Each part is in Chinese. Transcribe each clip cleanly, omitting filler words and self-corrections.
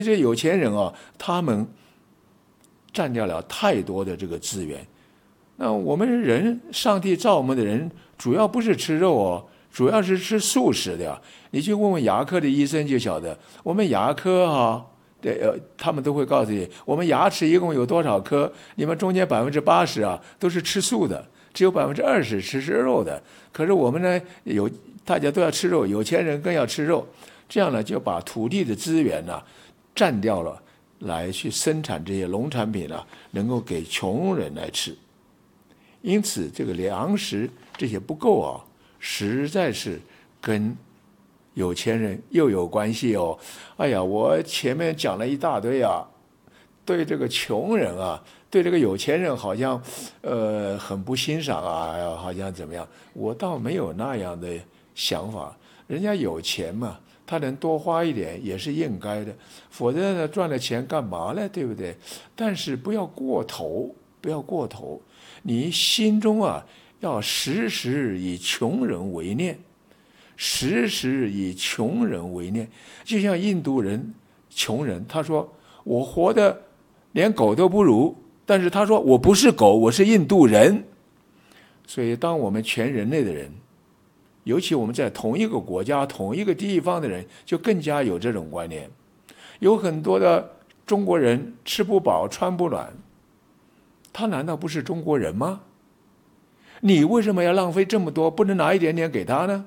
这些有钱人啊，他们占掉了太多的这个资源。那我们人，上帝造我们的人，主要不是吃肉哦，主要是吃素食的呀。你去问问牙科的医生就晓得，我们牙科啊，他们都会告诉你，我们牙齿一共有多少颗，你们中间80%啊都是吃素的，只有20%吃肉的。可是我们呢，大家都要吃肉，有钱人更要吃肉，这样呢就把土地的资源呢占掉了，来去生产这些农产品呢，能够给穷人来吃。因此，这个粮食这些不够啊，实在是跟有钱人又有关系哦。哎呀，我前面讲了一大堆啊，对这个穷人啊，对这个有钱人好像很不欣赏啊，好像怎么样？我倒没有那样的想法。人家有钱嘛，他能多花一点也是应该的，否则呢赚了钱干嘛呢？对不对？但是不要过头，不要过头。你心中啊，要时时以穷人为念，时时以穷人为念。就像印度人穷人，他说我活得连狗都不如，但是他说我不是狗，我是印度人。所以当我们全人类的人，尤其我们在同一个国家同一个地方的人，就更加有这种观念。有很多的中国人吃不饱穿不暖，他难道不是中国人吗？你为什么要浪费这么多，不能拿一点点给他呢？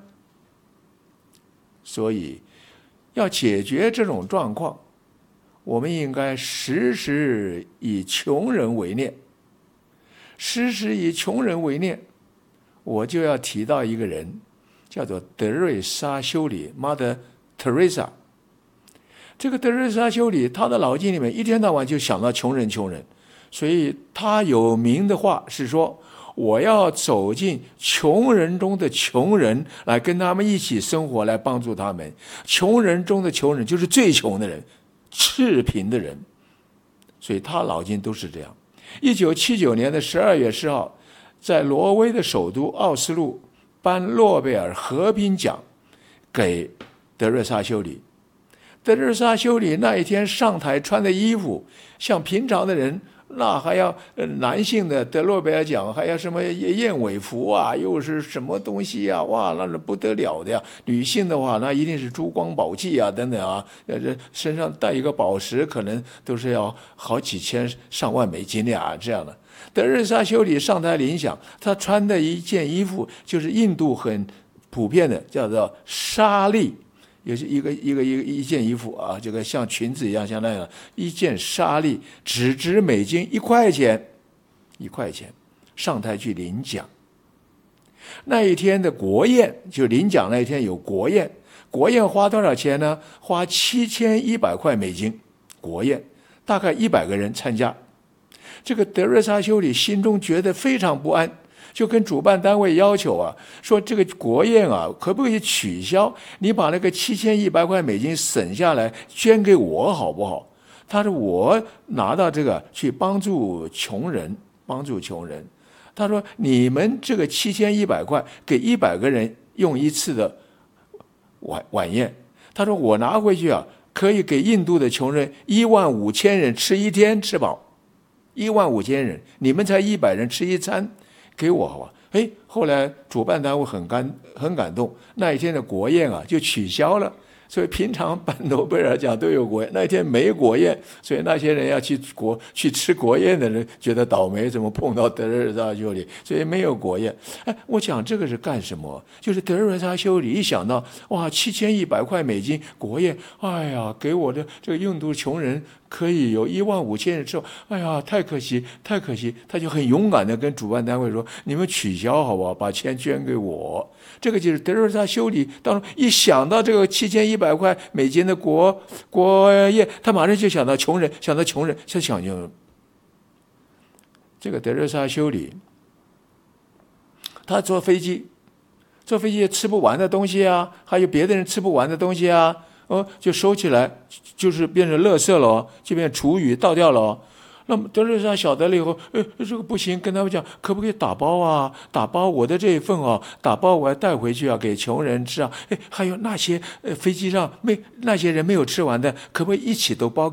所以要解决这种状况，我们应该时时以穷人为念。时时以穷人为念，我就要提到一个人，叫做德瑞莎修女 Mother Teresa。 这个德瑞莎修女，她的脑筋里面一天到晚就想到穷人，所以她有名的话是说，我要走进穷人中的穷人，来跟他们一起生活，来帮助他们。穷人中的穷人就是最穷的人，赤贫的人。所以他脑筋都是这样。1979年12月10号，在挪威的首都奥斯陆颁诺贝尔和平奖给德瑞莎修女。德瑞莎修女那一天上台穿的衣服，像平常的人，那还要男性的得诺贝尔奖，还要什么燕尾服啊，又是什么东西啊？哇，那是不得了的呀！女性的话，那一定是珠光宝气啊，等等啊，身上带一个宝石，可能都是要好几千上万美金的呀，这样的。德瑞莎修女上台领奖，她穿的一件衣服就是印度很普遍的，叫做纱丽。也是一件衣服啊，这个像裙子一样，像那样一件纱丽，只值美金1块钱，1块钱，上台去领奖。那一天的国宴，就领奖那一天有国宴，国宴花多少钱呢？花7100块美金，国宴大概100个人参加。这个德瑞莎修女心中觉得非常不安，就跟主办单位要求啊，说这个国宴啊，可不可以取消？你把那个7100块美金省下来捐给我好不好？他说我拿到这个去帮助穷人，帮助穷人。他说你们这个7100块给100个人用一次的晚宴。他说我拿回去啊，可以给印度的穷人15000人吃一天吃饱，15000人，你们才100人吃一餐。给我好吧？后来主办单位很感动，那一天的国宴啊就取消了。所以平常颁诺贝尔奖都有国宴，那一天没国宴，所以那些人要去吃国宴的人觉得倒霉，怎么碰到德瑞莎修女，所以没有国宴。我讲这个是干什么？就是德瑞莎修女一想到哇7100块美金国宴，哎呀，给我的这个印度穷人可以有15000人吃，哎呀，太可惜，太可惜！他就很勇敢的跟主办单位说：“你们取消好不好？把钱捐给我。”这个就是德瑞莎修女当中一想到这个7100块美金的国宴，他马上就想到穷人，想这个德瑞莎修女，他坐飞机也吃不完的东西啊，还有别的人吃不完的东西啊。就收起来，就是变成垃圾了，就变成厨余倒掉了。那么德瑞莎晓得了以后，这个不行，跟他们讲，可不可以打包啊？打包我的这一份啊，打包我要带回去啊，给穷人吃啊。还有那些飞机上那些人没有吃完的，可不可以一起都包？